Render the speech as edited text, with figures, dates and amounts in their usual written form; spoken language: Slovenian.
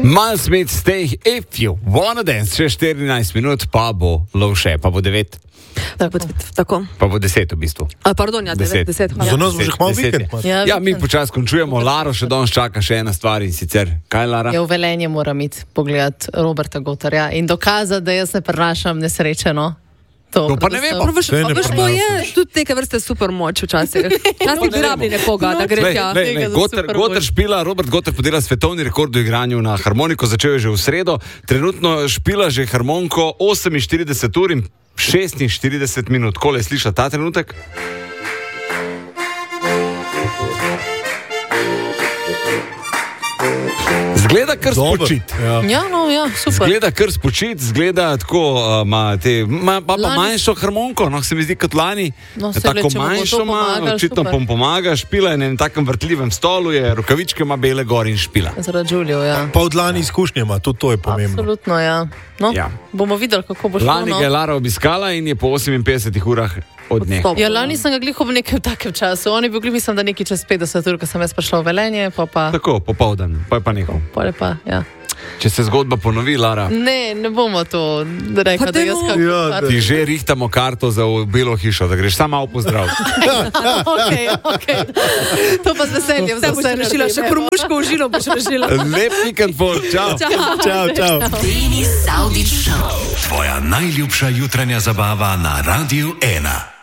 Mal Smith, stay if you wanna dance. Še 14 minut, pa bo lovše, pa bo 9. Tako. Pa bo 10 v bistvu. Pardon, ja, 10. Za nas bo že hmal vikend. Ja, mi počas končujemo. Laro še danes čaka še ena stvar in sicer. Kaj, Lara? Ja, v Velenje moram iti pogledati Roberta Gotarja in dokazati, da jaz ne prenašam nesrečeno. No, pa ne vem, Veš, je tudi neke vrste super moč včasih. Včasih bi rabili nekoga, da gre tja. Gotar špila, Robert Gotar podela svetovni rekord v igranju na harmoniko, začel je že v sredo. Trenutno špila že harmoniko 48 ur in 46 minut. Kole sliša ta trenutek? Zgleda kar spočit. Ja, super. Zgleda kar spočit, zgleda tako, ima pa manjšo harmoniko, no, se mi zdi kot lani. No, tako manjšo ima, očitno pomaga, špila je na enem takem vrtljivem stolu, je rokavičke ima bele gor in špila. Zaradi Julio, ja. Pa od lani izkušnje ima, tudi to je pomembno. Absolutno, ja. No, ja. Bomo videli, kako bo šlo. Lani ga je Lara obiskala in je po 58 urah odnehal. Ja, lani sem ga glih ob nekem takem času. On je bil glih, mislim, da neki čez 50 ur, ko sem jaz prišla v Velenje, pa... Tako, popoldan, pa je pa nehal. Ja. Če se zgodba ponovi, Lara. Ne bomo to rekla, da jaz kako... Ti že rihtamo karto za Belo hišo, da greš samo malo pozdrav. Okay. To pa z veseljem. Vse boš rešila, še kormuško užilo boš rešila. Lep vikend, čau. Čau. Denis Avdić Show. Tvoja najljubša jutranja zabava na Radiu 1.